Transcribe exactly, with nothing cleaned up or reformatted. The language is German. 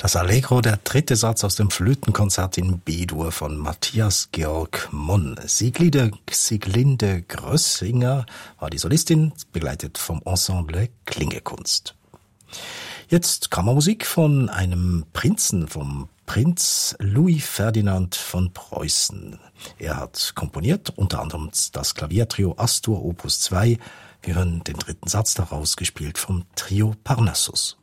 Das Allegro, der dritte Satz aus dem Flötenkonzert in B-Dur von Matthias Georg Monn. Sieglinde, Sieglinde Grössinger war die Solistin, begleitet vom Ensemble Klingekunst. Jetzt Kammermusik von einem Prinzen, vom Prinz Louis Ferdinand von Preußen. Er hat komponiert unter anderem das Klaviertrio Astur Opus zwei. Wir hören den dritten Satz daraus, gespielt vom Trio Parnassus.